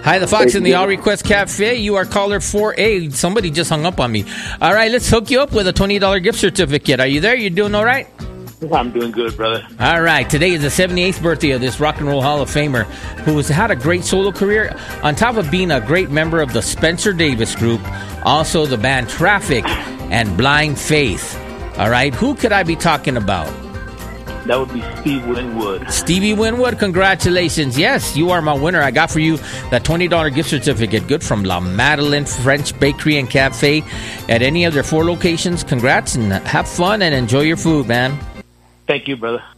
Hi, the Fox in the All Request Cafe. You are caller 4A. Somebody just hung up on me. All right, let's hook you up with a $20 gift certificate. Are you there? You doing all right? I'm doing good, brother. All right. Today is the 78th birthday of this Rock and Roll Hall of Famer who has had a great solo career on top of being a great member of the Spencer Davis Group, also the band Traffic and Blind Faith. All right. Who could I be talking about? That would be Steve Winwood. Stevie Winwood, congratulations. Yes, you are my winner. I got for you that $20 gift certificate, good from La Madeleine French Bakery and Cafe at any of their 4 locations. Congrats and have fun and enjoy your food, man. Thank you, brother.